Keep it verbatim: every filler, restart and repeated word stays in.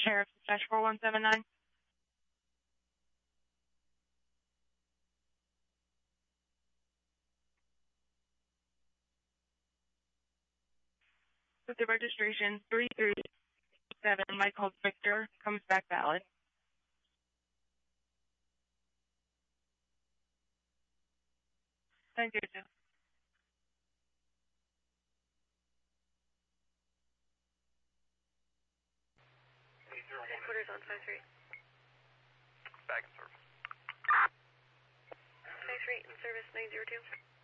Sheriff dash four one seven nine. With the registration three three seven, Mike called Victor, comes back valid. Thank you, sir. Headquarters on five three. Back in service. five three in service nine zero two.